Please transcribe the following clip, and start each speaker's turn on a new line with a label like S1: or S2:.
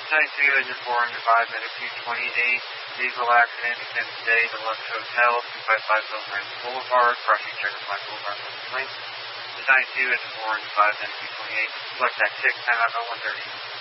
S1: 92 engine 405 at a 228. Diesel accident, extended day, the Lux Hotel, 255 Bilbrand Boulevard, crossing Checkerfly Boulevard, Link. The 92 engine 405 at a 228. Select that 6, time out 130.